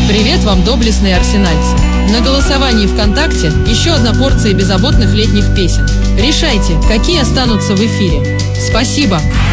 Привет вам, доблестные арсенальцы! На голосовании ВКонтакте еще одна порция беззаботных летних песен. Решайте, какие останутся в эфире. Спасибо!